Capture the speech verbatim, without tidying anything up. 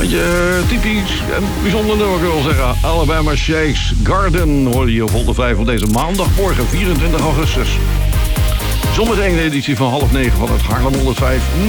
Beetje uh, typisch en bijzonder nummer, ik wil zeggen. Alabama Shakes Garden hoorde je op honderd vijf op deze maandagmorgen, vierentwintig augustus. Zometeen de editie van half negen van het Haarlem honderd vijf